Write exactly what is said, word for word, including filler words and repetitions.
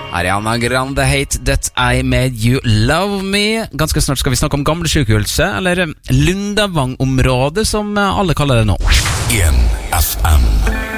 Ariana Grande Hate That I Made You Love Me. Ganske snart skal vi snakke om gamle sykehuset, eller Lundavang-området som alle kaller det nå. en F M